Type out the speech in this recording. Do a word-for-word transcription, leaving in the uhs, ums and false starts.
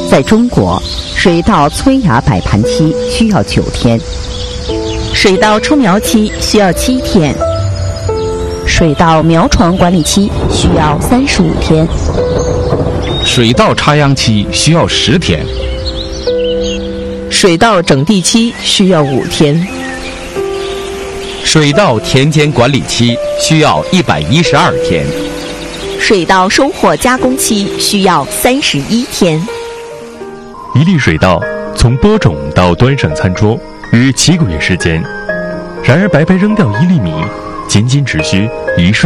在中国，水稻催芽摆盘期需要九天， 水稻出苗期需要七天， 水稻苗床管理期需要三十五天， 水稻插秧期需要十天， 水稻整地期需要五天， 水稻田间管理期需要一百一十二天， 水稻收获加工期需要三十一天。 一粒水稻从播种到端上餐桌约七个月时间，然而白白扔掉一粒米，仅仅只需一瞬。